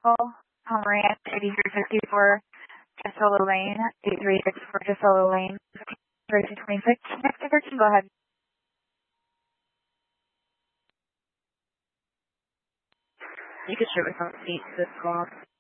Pomeranian 8364, Jesolo Lane, 8364 Jesolo Lane, 1326. Next diversion, go ahead. You can shoot with some seats this call.